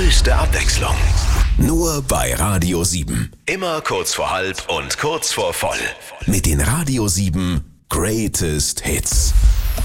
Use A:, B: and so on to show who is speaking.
A: größte Abwechslung. Nur bei Radio 7. Immer kurz vor halb und kurz vor voll. Mit den Radio 7 Greatest Hits.